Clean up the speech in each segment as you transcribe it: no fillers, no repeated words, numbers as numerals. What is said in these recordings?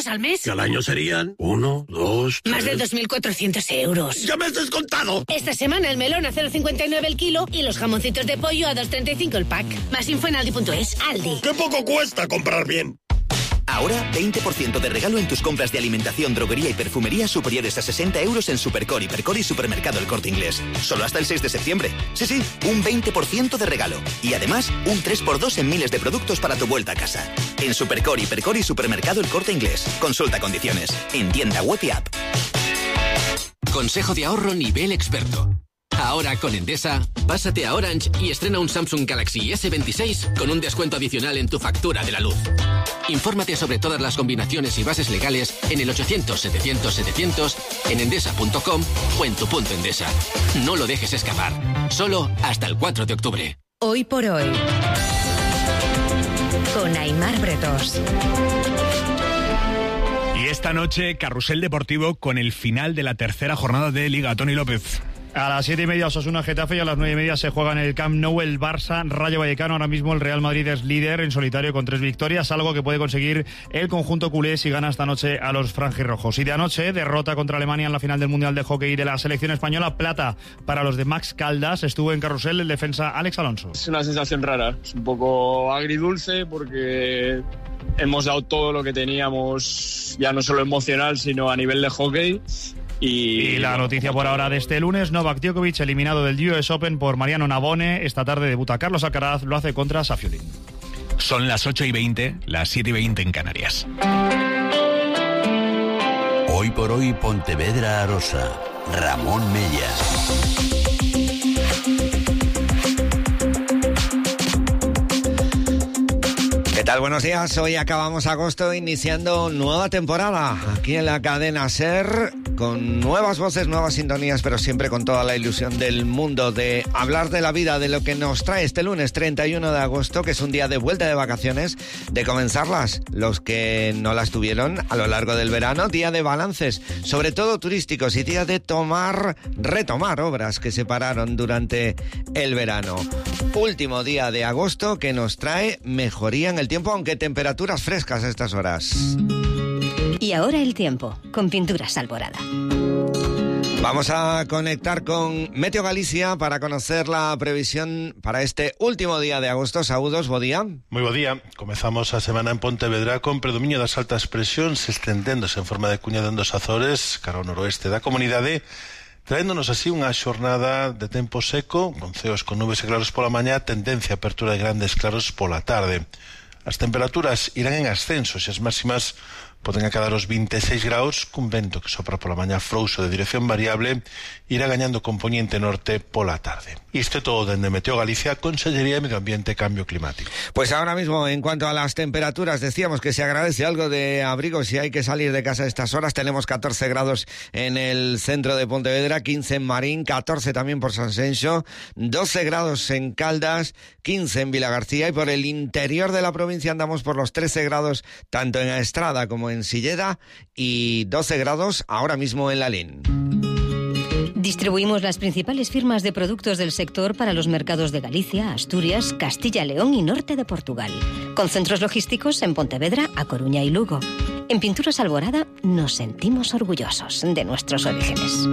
euros al mes. Y al año serían 1, 2, 3... Más de 2.400 euros. ¡Ya me has descontado! Esta semana el melón a 0,59 el kilo y los jamoncitos de pollo a 2,35 el pack. Más info en Aldi.es. Aldi. ¡Qué poco cuesta comprar bien! Ahora, 20% de regalo en tus compras de alimentación, droguería y perfumería superiores a 60 euros en Supercore, Hipercore y Supermercado El Corte Inglés. Solo hasta el 6 de septiembre. Sí, un 20% de regalo. Y además, un 3x2 en miles de productos para tu vuelta a casa. En Supercore, Hipercore y Supermercado El Corte Inglés. Consulta condiciones. En tienda web y app. Consejo de ahorro nivel experto. Ahora con Endesa, pásate a Orange y estrena un Samsung Galaxy S26 con un descuento adicional en tu factura de la luz. Infórmate sobre todas las combinaciones y bases legales en el 800-700-700, en endesa.com o en tu punto Endesa. No lo dejes escapar. Solo hasta el 4 de octubre. Hoy por hoy, con Aimar Bretos. Y esta noche, carrusel deportivo con el final de la tercera jornada de Liga. Tony López. A las 7:30 Osasuna Getafe y a las 9:30 se juega en el Camp Nou el Barça Rayo Vallecano. Ahora mismo el Real Madrid es líder en solitario con 3 victorias, algo que puede conseguir el conjunto culé si gana esta noche a los franjirrojos. Y de anoche, derrota contra Alemania en la final del Mundial de Hockey de la selección española. Plata para los de Max Caldas. Estuvo en carrusel el defensa Alex Alonso. Es una sensación rara, es un poco agridulce porque hemos dado todo lo que teníamos, ya no solo emocional, sino a nivel de hockey. Y la noticia por ahora de este lunes, Novak Djokovic eliminado del US Open por Mariano Navone. Esta tarde debuta Carlos Alcaraz, lo hace contra Safiullin. Son las 8:20, las 7:20 en Canarias. Hoy por hoy Pontevedra Arosa, Ramón Mellas. ¿Qué tal? Buenos días. Hoy acabamos agosto iniciando nueva temporada aquí en la cadena SER con nuevas voces, nuevas sintonías, pero siempre con toda la ilusión del mundo de hablar de la vida, de lo que nos trae este lunes 31 de agosto, que es un día de vuelta de vacaciones, de comenzarlas los que no las tuvieron a lo largo del verano, día de balances, sobre todo turísticos, y día de retomar obras que se pararon durante el verano. Último día de agosto que nos trae mejoría en el tiempo, aunque temperaturas frescas a estas horas. Y ahora el tiempo, con Pinturas Alborada. Vamos a conectar con Meteo Galicia para conocer la previsión para este último día de agosto. Saúdos, bo día. Moi bo día. Comezamos a semana en Pontevedra con predominio das altas presións estendéndose en forma de cuña dende os Azores cara ao noroeste da comunidade, traéndonos así unha xornada de tempo seco, con ceos con nubes e claros pola mañá, tendencia a apertura de grandes claros pola tarde. As temperaturas irán en ascenso e as máximas poden acadar os 26 graus, cun vento que sopra pola mañá frouxo de dirección variable, irá gañando componente norte pola tarde. Isto é todo dende Meteo Galicia, Consellería de Medio Ambiente e Cambio Climático. Pues ahora mismo, en cuanto a las temperaturas, decíamos que se agradece algo de abrigo si hay que salir de casa a estas horas. Tenemos 14 grados en el centro de Pontevedra, 15 en Marín, 14 también por San Senxo, 12 grados en Caldas, 15 en Vilagarcía, y por el interior de la provincia andamos por los 13 grados tanto en Estrada como en Silleda y 12 grados ahora mismo en Lalín. Distribuimos las principales firmas de productos del sector para los mercados de Galicia, Asturias, Castilla, León y norte de Portugal. Con centros logísticos en Pontevedra, A Coruña y Lugo. En Pinturas Alborada nos sentimos orgullosos de nuestros orígenes.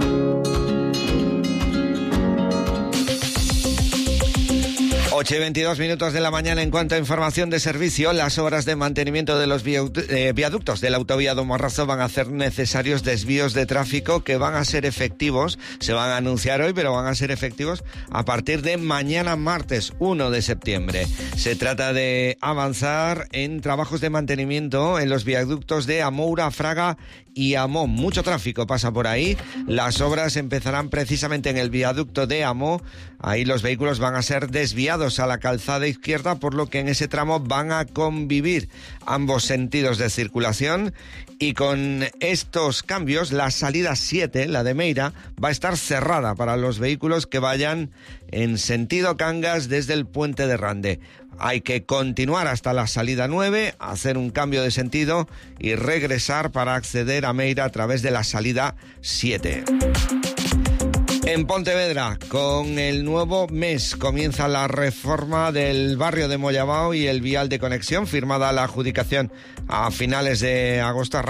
8:22 minutos de la mañana. En cuanto a información de servicio, las obras de mantenimiento de los viaductos de la autovía do Morrazo van a hacer necesarios desvíos de tráfico que van a ser efectivos, se van a anunciar hoy, pero van a ser efectivos a partir de mañana martes 1 de septiembre. Se trata de avanzar en trabajos de mantenimiento en los viaductos de Amoura, Fraga y Amó. Mucho tráfico pasa por ahí. Las obras empezarán precisamente en el viaducto de Amó. Ahí los vehículos van a ser desviados a la calzada izquierda, por lo que en ese tramo van a convivir ambos sentidos de circulación, y con estos cambios la salida 7, la de Meira, va a estar cerrada para los vehículos que vayan en sentido Cangas desde el puente de Rande. Hay que continuar hasta la salida 9, hacer un cambio de sentido y regresar para acceder a Meira a través de la salida 7. En Pontevedra, con el nuevo mes, comienza la reforma del barrio de Mollabao y el vial de conexión, firmada la adjudicación a finales de agosto.